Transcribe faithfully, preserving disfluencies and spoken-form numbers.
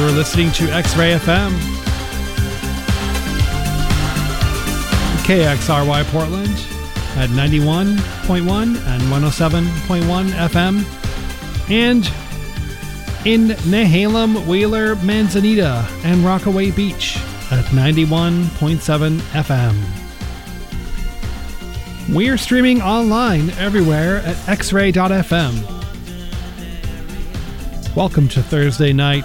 You're listening to X-Ray F M, K X R Y Portland at ninety-one point one and one oh seven point one F M, and in Nehalem, Wheeler, Manzanita, and Rockaway Beach at ninety-one point seven F M. We're streaming online everywhere at x ray dot f m. Welcome to Thursday night,